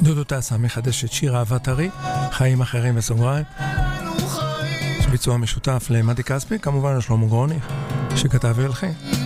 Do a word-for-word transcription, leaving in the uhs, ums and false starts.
דודו טסה מחדש את שיר אהבת הרי, חיים אחרים בסוגריים, ביצוע משותף למדי כספי, כמובן לשלמה גרוני שכתב והלחין.